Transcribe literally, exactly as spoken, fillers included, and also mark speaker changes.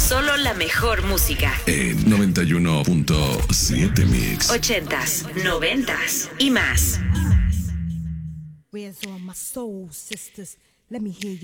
Speaker 1: Solo la mejor música.
Speaker 2: En noventa y uno punto siete Mix.
Speaker 1: Ochentas, noventas y más.
Speaker 3: Where's all my soul sisters? Let me hear